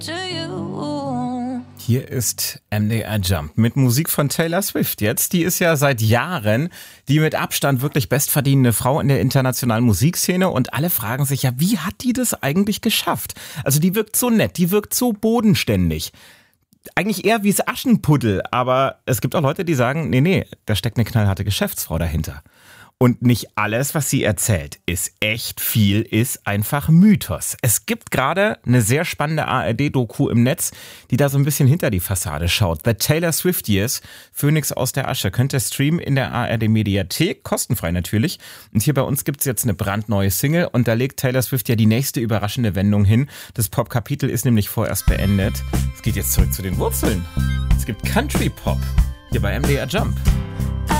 to you. Hier ist MDR Jump mit Musik von Taylor Swift jetzt. Die ist ja seit Jahren die mit Abstand wirklich bestverdienende Frau in der internationalen Musikszene und alle fragen sich ja, wie hat die das eigentlich geschafft? Also die wirkt so nett, die wirkt so bodenständig. Eigentlich eher wie das Aschenputtel, aber es gibt auch Leute, die sagen, nee, da steckt eine knallharte Geschäftsfrau dahinter. Und nicht alles, was sie erzählt, ist echt, viel ist einfach Mythos. Es gibt gerade eine sehr spannende ARD-Doku im Netz, die da so ein bisschen hinter die Fassade schaut. The Taylor Swift Years, Phönix aus der Asche. Könnt ihr streamen in der ARD-Mediathek, kostenfrei natürlich. Und hier bei uns gibt's jetzt eine brandneue Single und da legt Taylor Swift ja die nächste überraschende Wendung hin. Das Pop-Kapitel ist nämlich vorerst beendet. Es geht jetzt zurück zu den Wurzeln. Es gibt Country-Pop hier bei MDR Jump.